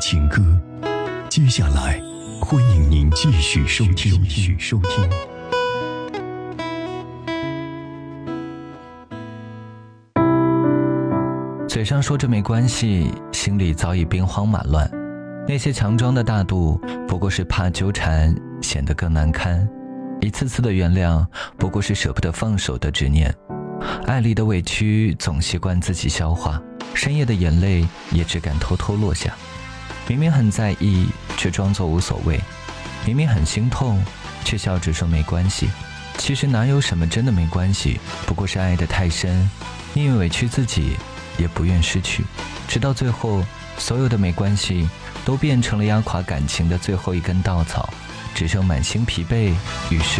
情歌。接下来，欢迎您继续收听。 嘴上说着没关系，心里早已兵荒马乱。那些强装的大度，不过是怕纠缠显得更难堪；一次次的原谅，不过是舍不得放手的执念。爱里的委屈总习惯自己消化，深夜的眼泪也只敢偷偷落下。明明很在意，却装作无所谓；明明很心痛，却笑着说没关系。其实哪有什么真的没关系，不过是爱得太深，宁愿委屈自己，也不愿失去。直到最后，所有的没关系都变成了压垮感情的最后一根稻草，只剩满心疲惫与失